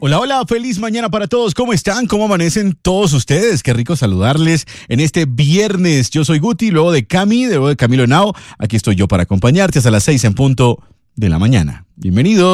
Hola, hola, feliz mañana para todos. ¿Cómo están? ¿Cómo amanecen todos ustedes? Qué rico saludarles en este viernes. Yo soy Guti, luego de Camilo Henao. Aquí estoy yo para acompañarte hasta las 6 en punto de la mañana. Bienvenidos.